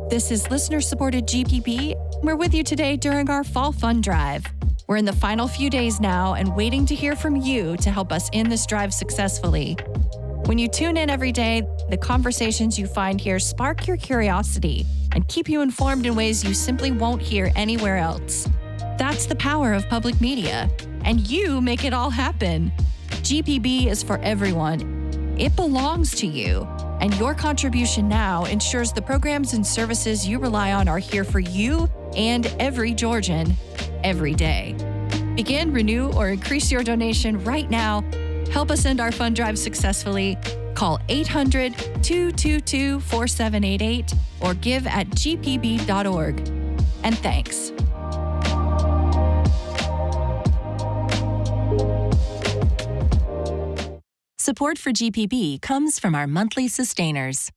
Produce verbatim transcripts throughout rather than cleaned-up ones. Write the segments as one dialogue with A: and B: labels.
A: This is listener-supported G P B. We're with you today during our Fall Fun Drive. We're in the final few days now and waiting to hear from you to help us end this drive successfully. When you tune in every day, the conversations you find here spark your curiosity and keep you informed in ways you simply won't hear anywhere else. That's the power of public media, and you make it all happen. G P B is for everyone. It belongs to you, and your contribution now ensures the programs and services you rely on are here for you and every Georgian, every day. Begin, renew, or increase your donation right now. Help us end our fund drive successfully. Call eight hundred, two two two, four seven eight eight or give at g p b dot org. And thanks.
B: Support for G P B comes from our monthly sustainers.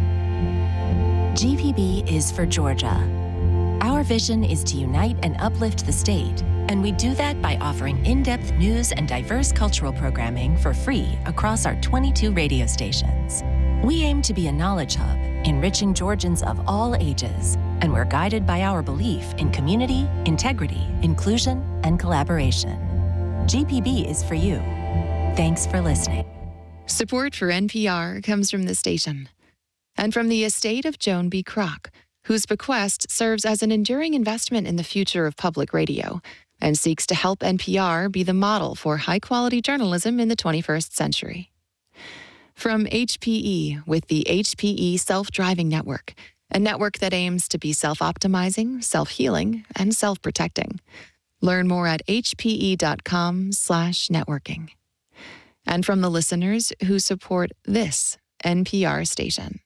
B: G P B is for Georgia. Our vision is to unite and uplift the state, and we do that by offering in-depth news and diverse cultural programming for free across our twenty-two radio stations. We aim to be a knowledge hub, enriching Georgians of all ages, and we're guided by our belief in community, integrity, inclusion, and collaboration. G P B is for you. Thanks for listening.
C: Support for N P R comes from the station and from the estate of Joan B. Kroc, whose bequest serves as an enduring investment in the future of public radio and seeks to help N P R be the model for high-quality journalism in the twenty-first century. From H P E with the H P E Self-Driving Network, a network that aims to be self-optimizing, self-healing, and self-protecting. Learn more at h p e dot com slash networking. And from the listeners who support this N P R station.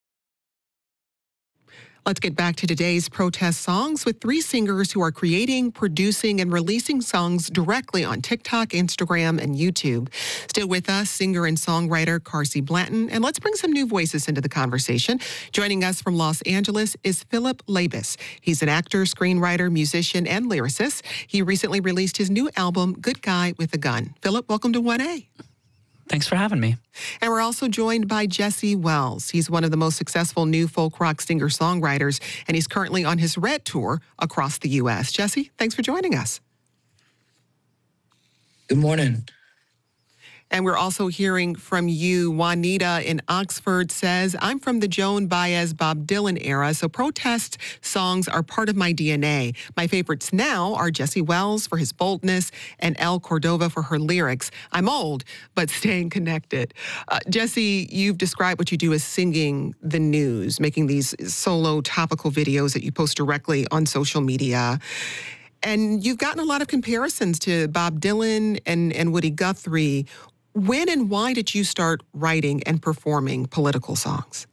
D: Let's get back to today's protest songs with three singers who are creating, producing, and releasing songs directly on TikTok, Instagram, and YouTube. Still with us, singer and songwriter Carsey Blanton. And let's bring some new voices into the conversation. Joining us from Los Angeles is Philip Labus. He's an actor, screenwriter, musician, and lyricist. He recently released his new album, Good Guy with a Gun. Philip, welcome to one A.
E: Thanks for having me.
D: And we're also joined by Jesse Wells. He's one of the most successful new folk rock singer-songwriters, and he's currently on his Red Tour across the U S. Jesse, thanks for joining us.
F: Good morning.
D: And we're also hearing from you. Juanita in Oxford says, I'm from the Joan Baez, Bob Dylan era, so protest songs are part of my D N A. My favorites now are Jesse Wells for his boldness and Elle Cordova for her lyrics. I'm old, but staying connected. Uh, Jesse, you've described what you do as singing the news, making these solo topical videos that you post directly on social media. And you've gotten a lot of comparisons to Bob Dylan and, and Woody Guthrie. When and why did you start writing and performing political songs?